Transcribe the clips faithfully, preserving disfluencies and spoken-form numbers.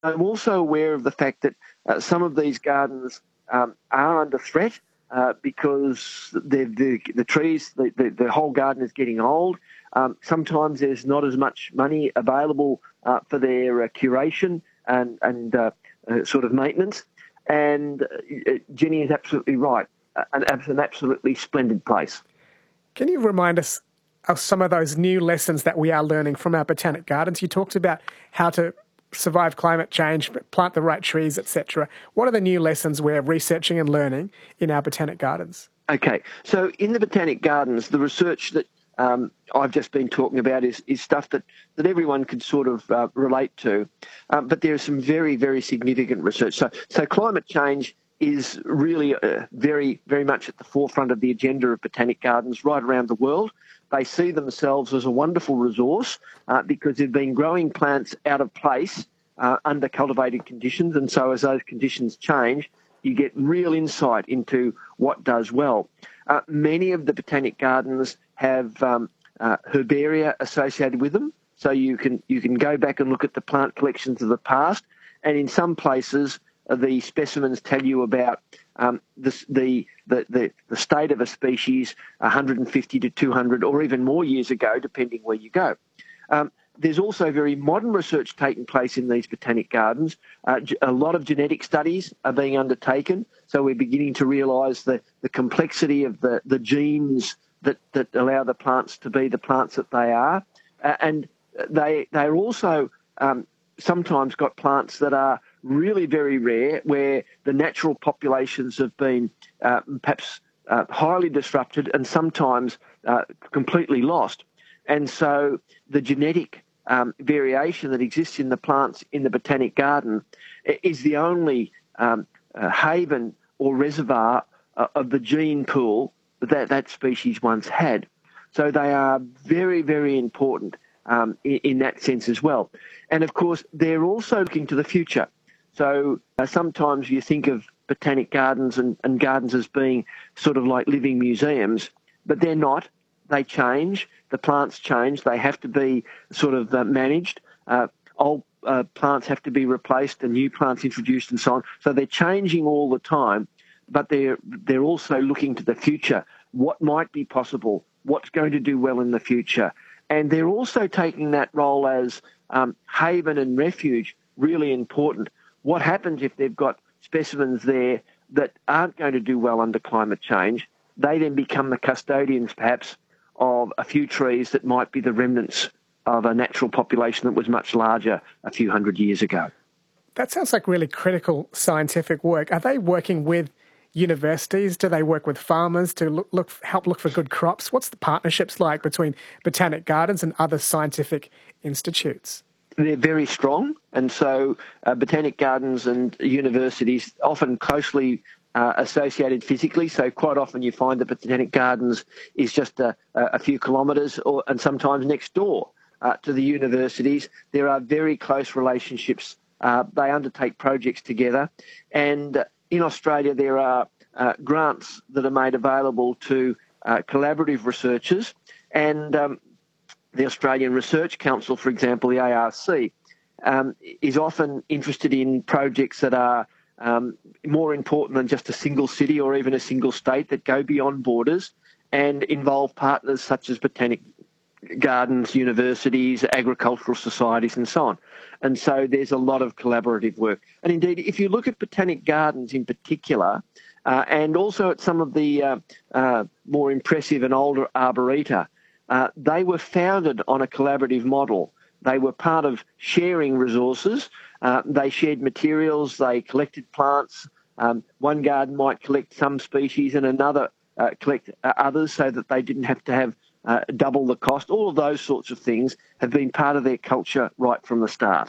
I'm also aware of the fact that uh, some of these gardens um, are under threat uh, because the, the, the trees, the, the, the whole garden is getting old. Um, sometimes there's not as much money available uh, for their uh, curation and, and uh, uh, sort of maintenance. And uh, Jenny is absolutely right. An, an absolutely splendid place. Can you remind us of some of those new lessons that we are learning from our botanic gardens? You talked about how to survive climate change, plant the right trees, et cetera. What are the new lessons we're researching and learning in our botanic gardens? Okay, so in the botanic gardens, the research that um, I've just been talking about is, is stuff that, that everyone could sort of uh, relate to, um, but there is some very, very significant research. So, so climate change is really uh, very, very much at the forefront of the agenda of botanic gardens right around the world. They see themselves as a wonderful resource uh, because they've been growing plants out of place uh, under cultivated conditions, and so as those conditions change, you get real insight into what does well. Uh, many of the botanic gardens have um, uh, herbaria associated with them, so you can you can go back and look at the plant collections of the past, and in some places the specimens tell you about um, the, the, the, the state of a species one hundred fifty to two hundred or even more years ago, depending where you go. Um, there's also very modern research taking place in these botanic gardens. Uh, a lot of genetic studies are being undertaken, so we're beginning to realise the, the complexity of the, the genes that, that allow the plants to be the plants that they are. Uh, and they, they're also um, sometimes got plants that are really very rare, where the natural populations have been uh, perhaps uh, highly disrupted and sometimes uh, completely lost. And so the genetic um, variation that exists in the plants in the botanic garden is the only um, uh, haven or reservoir uh, of the gene pool that that species once had. So they are very, very important um, in, in that sense as well. And of course, they're also looking to the future. So uh, sometimes you think of botanic gardens and, and gardens as being sort of like living museums, but they're not. They change. The plants change. They have to be sort of uh, managed. Uh, old uh, plants have to be replaced and new plants introduced and so on. So they're changing all the time, but they're, they're also looking to the future. What might be possible? What's going to do well in the future? And they're also taking that role as um, haven and refuge, really important. What happens if they've got specimens there that aren't going to do well under climate change? They then become the custodians, perhaps, of a few trees that might be the remnants of a natural population that was much larger a few hundred years ago. That sounds like really critical scientific work. Are they working with universities? Do they work with farmers to look, look help look for good crops? What's the partnerships like between botanic gardens and other scientific institutes? They're very strong, and so uh, botanic gardens and universities often closely uh, associated physically. So quite often you find that botanic gardens is just a, a few kilometres or and sometimes next door uh, to the universities. There are very close relationships. Uh, they undertake projects together, and in Australia there are uh, grants that are made available to uh, collaborative researchers, and um, the Australian Research Council, for example, the A R C, um, is often interested in projects that are um, more important than just a single city or even a single state, that go beyond borders and involve partners such as botanic gardens, universities, agricultural societies and so on. And so there's a lot of collaborative work. And indeed, if you look at botanic gardens in particular, uh, and also at some of the uh, uh, more impressive and older arboreta, Uh, they were founded on a collaborative model. They were part of sharing resources. Uh, they shared materials. They collected plants. Um, one garden might collect some species and another uh, collect uh, others, so that they didn't have to have uh, double the cost. All of those sorts of things have been part of their culture right from the start.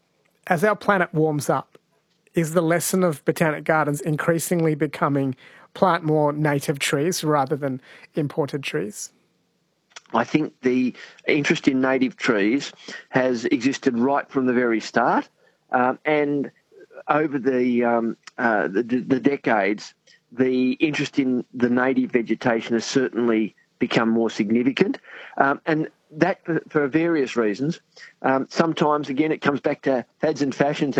As our planet warms up, is the lesson of botanic gardens increasingly becoming plant more native trees rather than imported trees? I think the interest in native trees has existed right from the very start, um, and over the, um, uh, the the decades, the interest in the native vegetation has certainly become more significant, um, and that for, for various reasons. Um, sometimes, again, it comes back to fads and fashions.